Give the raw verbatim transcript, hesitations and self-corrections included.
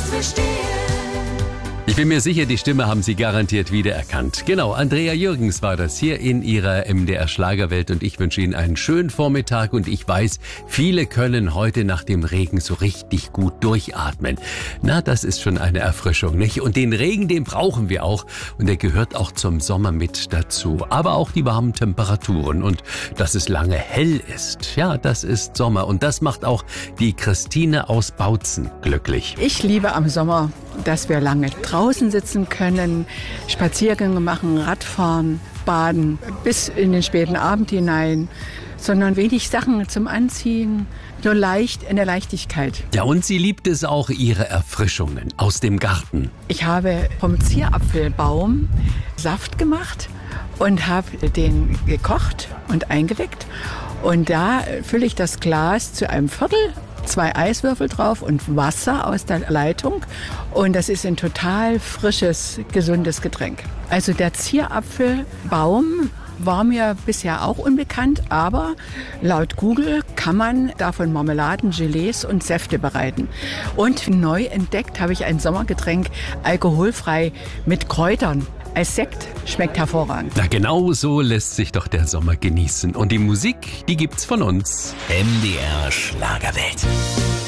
verstehe. Ich bin mir sicher, die Stimme haben Sie garantiert wiedererkannt. Genau, Andrea Jürgens war das hier in ihrer M D R Schlagerwelt und ich wünsche Ihnen einen schönen Vormittag und ich weiß, viele können heute nach dem Regen so richtig gut durchatmen. Na, das ist schon eine Erfrischung, nicht? Und den Regen, den brauchen wir auch und der gehört auch zum Sommer mit dazu. Aber auch die warmen Temperaturen und dass es lange hell ist. Ja, das ist Sommer und das macht auch die Christine aus Bautzen glücklich. Ich liebe am Sommer, dass wir lange draußen sitzen können, Spaziergänge machen, Radfahren, baden, bis in den späten Abend hinein, sondern wenig Sachen zum Anziehen, nur leicht in der Leichtigkeit. Ja, und sie liebt es auch, ihre Erfrischungen aus dem Garten. Ich habe vom Zierapfelbaum Saft gemacht und habe den gekocht und eingeweckt. Und da fülle ich das Glas zu einem Viertel, zwei Eiswürfel drauf und Wasser aus der Leitung. Und das ist ein total frisches, gesundes Getränk. Also der Zierapfelbaum war mir bisher auch unbekannt, aber laut Google kann man davon Marmeladen, Gelees und Säfte bereiten. Und neu entdeckt habe ich ein Sommergetränk, alkoholfrei mit Kräutern. Als Sekt schmeckt hervorragend. Na, genau so lässt sich doch der Sommer genießen. Und die Musik, die gibt's von uns. M D R Schlagerwelt.